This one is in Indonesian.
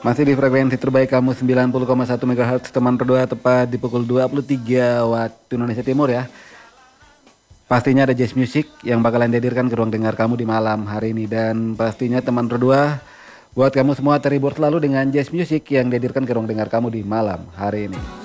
Masih di frekuensi terbaik kamu 90,1 MHz teman berdua, tepat di pukul 23 waktu Indonesia Timur ya. Pastinya ada jazz music yang bakalan dihadirkan ke ruang dengar kamu di malam hari ini. Dan pastinya teman berdua, buat kamu semua terhibur selalu dengan jazz music yang dihadirkan ke ruang dengar kamu di malam hari ini.